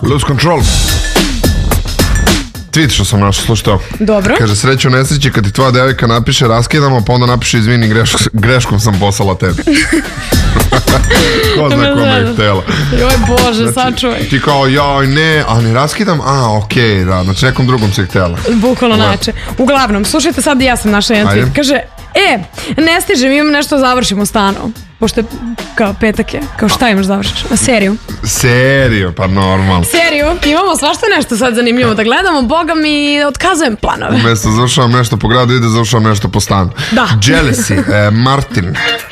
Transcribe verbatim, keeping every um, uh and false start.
Jest. Lose Control. Tweet što sam našao, slušaj to. Dobro. Kaže, sreću nesreći kad ti tvoja devojka napiše raskidamo, pa onda napiše izvini, greš, greškom sam poslala tebi. Ko zna kome je htjela. Joj Bože, znači, sačuvaj. Ti kao, joj ne, a ne raskidam, a okej, okay, da, znači nekom drugom se htjela. Bukvalno nače. Uglavnom, slušajte sad, ja sam našla jedan tweet. Kaže, e, ne stižem, imam nešto završim u stanu. Pošto je kao petak je, kao šta imaš završiš? A seriju? Seriju, pa normalno. Seriju, imamo svašta nešto sad zanimljivo da gledamo, boga mi otkazujem planove. Umesto završavam nešto po gradu, ide završavam nešto po stanu. Da. Jealousy, eh, Martin.